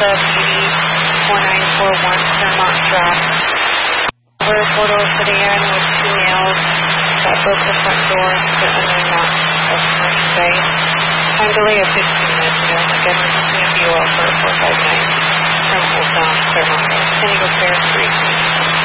Delta Beauty 4941 Fairmont Drive. We're a four-door sedan with two males that broke the front door to undermount customer space. Time delay of 15 minutes ago. Scheduled to see a view for 459 from Old Town, Fairmont. Can you go fair 3?